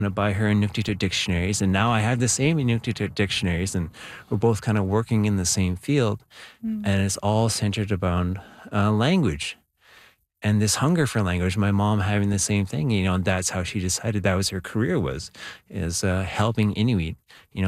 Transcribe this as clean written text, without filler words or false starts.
to buy her Inuktitut dictionaries, and now I have the same Inuktitut dictionaries, and we're both kind of working in the same field, Mm. and it's all centered around language and this hunger for language. My mom having the same thing, and that's how she decided that was her career, was is helping Inuit,